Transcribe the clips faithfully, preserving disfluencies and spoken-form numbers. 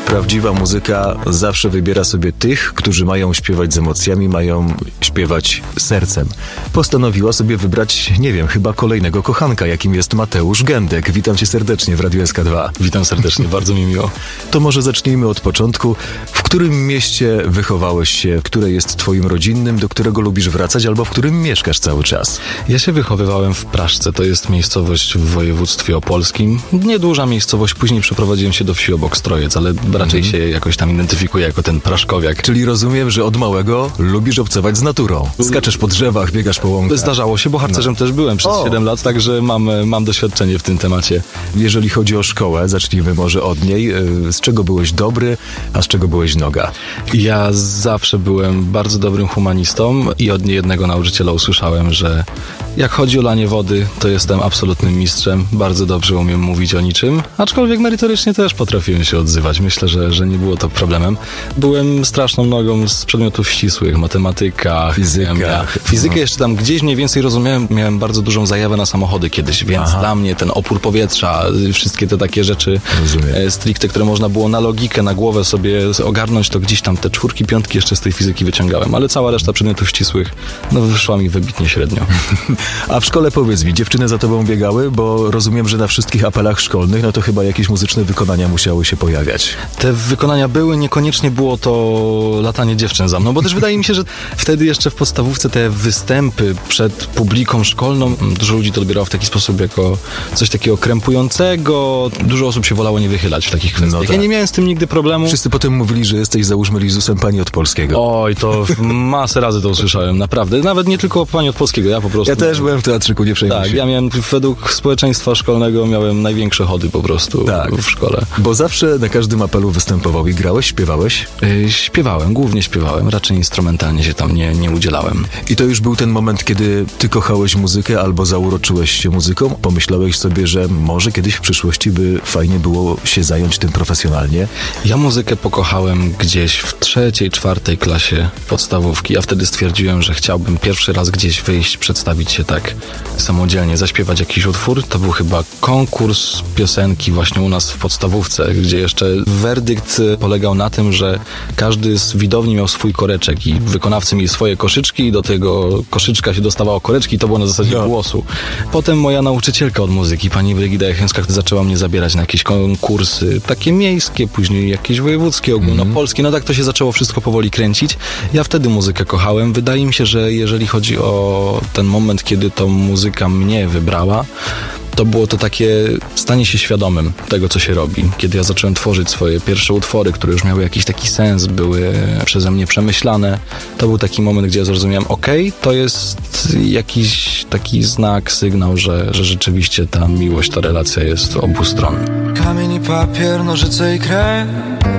prawdziwa muzyka zawsze wybiera sobie tych, którzy mają śpiewać z emocjami, mają śpiewać sercem. Postanowiła sobie wybrać, nie wiem, chyba kolejnego kochanka, jakim jest Mateusz Gędek. Witam cię serdecznie w Radiu S K dwa. Witam serdecznie, bardzo mi miło. To może zacznijmy od początku. W którym mieście wychowałeś się, które jest twoim rodzinnym, do którego lubisz wracać, albo w którym mieszkasz cały czas? Ja się wychowywałem w Praszce, to jest miejscowość w województwie opolskim. Nieduża miejscowość, później przeprowadziłem się do wsi obok Strojec, ale raczej mm. się jakoś tam identyfikuję jako ten praszkowiak. Czyli rozumiem, że od małego lubisz obcować z naturą. Skaczesz po drzewach, biegasz po łąkach. Zdarzało się, bo harcerzem no. też byłem przez o. siedem lat, także mam, mam doświadczenie w tym temacie. Jeżeli chodzi o szkołę, zacznijmy może od niej. Z czego byłeś dobry, a z czego byłeś noga? Ja zawsze byłem bardzo dobrym humanistą i od niejednego nauczyciela usłyszałem, że jak chodzi o lanie wody, to jestem absolutnym mistrzem. Bardzo dobrze umiem mówić o niczym, aczkolwiek merytorycznie też potrafiłem się odzywać. Myślę, że, że nie było to problemem. Byłem straszną nogą z przedmiotów ścisłych, matematyka, fizyka. Fizykę no. jeszcze tam gdzieś mniej więcej rozumiałem. Miałem bardzo dużą zajawę na samochody kiedyś, więc Aha. dla mnie ten opór powietrza, wszystkie te takie rzeczy Rozumiem. stricte, które można było na logikę, na głowę sobie ogarnąć, to gdzieś tam te czwórki, piątki jeszcze z tej fizyki wyciągałem, ale cała reszta przedmiotów ścisłych, no wyszła mi wybitnie średnio. A w szkole powiedz mi, dziewczyny za tobą biegały, bo rozumiem, że na wszystkich apelach szkolnych, no to chyba jakieś muzyczne wykonania musiały się pojawiać. Te wykonania były, niekoniecznie było to latanie dziewczyn za mną, bo też wydaje mi się, że wtedy jeszcze w podstawówce te występy przed publiką szkolną, dużo ludzi to odbierało w taki sposób jako coś takiego krępującego, dużo osób się wolało nie wychylać w takich kwestiach. No tak. Ja nie miałem z tym nigdy problemu. Wszyscy potem mówili, że jesteś, załóżmy, Lizusem pani od polskiego. Oj, to masę razy to usłyszałem, naprawdę. Nawet nie tylko pani od polskiego, ja po prostu... Ja też byłem w teatrzyku, nie przejmuj Tak, się. ja miałem, według społeczeństwa szkolnego miałem największe chody po prostu tak. w szkole. Bo zawsze na każdym apelu występował i grałeś, śpiewałeś? Yy, śpiewałem, głównie śpiewałem, raczej instrumentalnie się tam nie, nie udzielałem. I to już był ten moment, kiedy ty kochałeś muzykę albo zauroczyłeś się muzyką? Pomyślałeś sobie, że może kiedyś w przyszłości by fajnie było się zająć tym profesjonalnie? Ja muzykę pokochałem gdzieś w trzeciej, czwartej klasie podstawówki. Ja wtedy stwierdziłem, że chciałbym pierwszy raz gdzieś wyjść, przedstawić się tak samodzielnie, zaśpiewać jakiś utwór. To był chyba konkurs piosenki właśnie u nas w podstawówce, gdzie jeszcze werdykt polegał na tym, że każdy z widowni miał swój koreczek i wykonawcy mieli swoje koszyczki i do tego koszyczka się dostawało koreczki i to było na zasadzie no. głosu. Potem moja nauczycielka od muzyki, pani Brygida Jechęcka, zaczęła mnie zabierać na jakieś konkursy, takie miejskie, później jakieś wojewódzkie, ogólnopolskie. No tak to się zaczęło wszystko powoli kręcić. Ja wtedy muzykę kochałem. Wydaje mi się, że jeżeli chodzi o ten moment, kiedy to muzyka mnie wybrała, to było to takie stanie się świadomym tego, co się robi. Kiedy ja zacząłem tworzyć swoje pierwsze utwory, które już miały jakiś taki sens, były przeze mnie przemyślane, to był taki moment, gdzie ja zrozumiałem, okej, okay, to jest jakiś taki znak, sygnał, że, że rzeczywiście ta miłość, ta relacja jest obu stron. Kamień i papier, nożyce i krew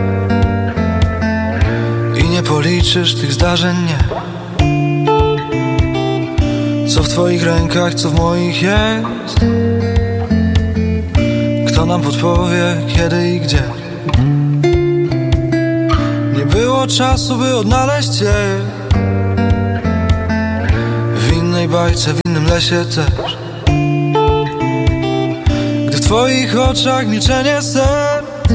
i nie policzysz tych zdarzeń, nie. Co w twoich rękach, co w moich jest? Kto nam podpowie, kiedy i gdzie? Nie było czasu, by odnaleźć cię w innej bajce, w innym lesie też. Gdy w twoich oczach milczenie serc,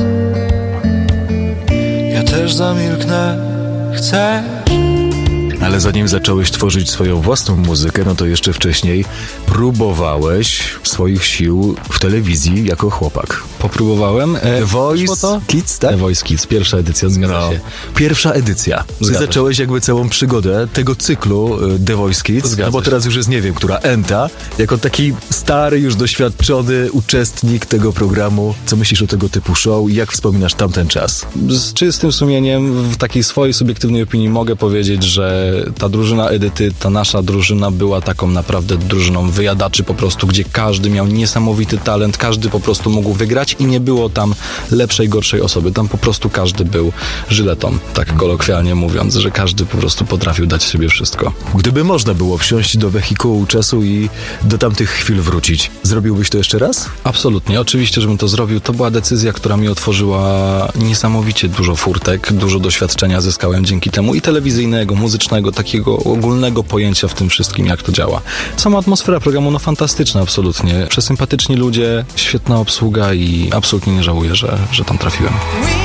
ja też zamilknę, chcesz? Ale zanim zacząłeś tworzyć swoją własną muzykę, no to jeszcze wcześniej próbowałeś swoich sił w telewizji jako chłopak. Popróbowałem. E, The Voice to? Kids, tak? The Voice Kids, pierwsza edycja, zgadza no. się. Pierwsza edycja. Ty zacząłeś jakby całą przygodę tego cyklu The Voice Kids, zgadza no bo teraz już jest, nie wiem, która Enta, jako taki stary, już doświadczony uczestnik tego programu. Co myślisz o tego typu show i jak wspominasz tamten czas? Z czystym sumieniem, w takiej swojej subiektywnej opinii mogę powiedzieć, że ta drużyna Edyty, ta nasza drużyna była taką naprawdę drużyną wyjadaczy po prostu, gdzie każdy miał niesamowity talent, każdy po prostu mógł wygrać i nie było tam lepszej, gorszej osoby. Tam po prostu każdy był żyletą, tak kolokwialnie mówiąc, że każdy po prostu potrafił dać sobie wszystko. Gdyby można było wsiąść do wehikułu czasu i do tamtych chwil wrócić, zrobiłbyś to jeszcze raz? Absolutnie, oczywiście, żebym to zrobił. To była decyzja, która mi otworzyła niesamowicie dużo furtek, dużo doświadczenia zyskałem dzięki temu i telewizyjnego, muzycznego, takiego ogólnego pojęcia w tym wszystkim, jak to działa. Sama atmosfera programu, no fantastyczna, absolutnie. Przesympatyczni ludzie, świetna obsługa i absolutnie nie żałuję, że, że tam trafiłem.